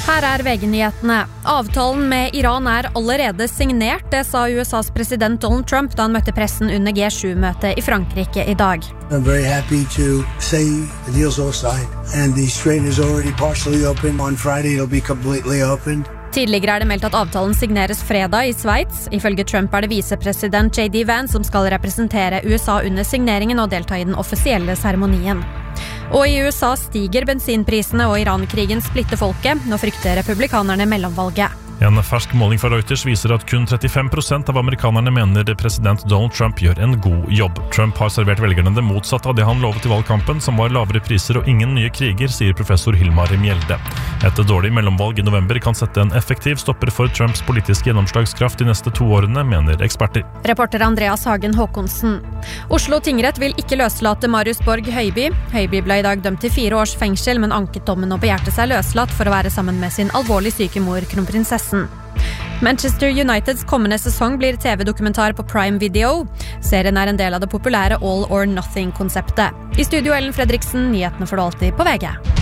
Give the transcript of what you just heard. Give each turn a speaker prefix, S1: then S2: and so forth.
S1: Her VG-nyhetene. Avtalen med Iran allerede signert, det sa USAs president Donald Trump da han møtte pressen under G7-møtet I Frankrike I dag.
S2: I'm very happy to say the deal's all signed and the strait is already partially open. On Friday it'll be completely opened.
S1: Tidligere det meldt at avtalen signeres fredag I Sveits. Ifølge Trump det visepresident J.D. Vance som skal representere USA under signeringen og delta I den offisielle seremonien. Og I USA stiger bensinprisene og Iran-krigen splitter folket. Nå frykter republikanerne mellomvalget.
S3: En fersk måling fra Reuters viser at kun 35% av amerikanerne mener president Donald Trump gjør en god jobb. Trump har servert velgerne det motsatte av det han lovet I valgkampen, som var lavere priser og ingen nye kriger, sier professor Hilmar Mjelde. Et dårlig mellomvalg I november kan sette en effektiv stopper for Trumps politiske gjennomslagskraft de neste 2 årene, mener eksperter.
S1: Reporter Andreas Hagen Håkonsen. Oslo tingrett vil ikke løslate Marius Borg Høiby. Høiby ble I dag dømt til 4 års fengsel, men anket dommen og begjærte seg løslatt for å være sammen med sin alvorlig syke mor, kronprinsessen. Manchester Uniteds kommende sesong blir TV-dokumentar på Prime Video. Serien en del av det populære All or Nothing-konseptet. I studio Ellen Fredriksen, nyhetene får du alltid på VG.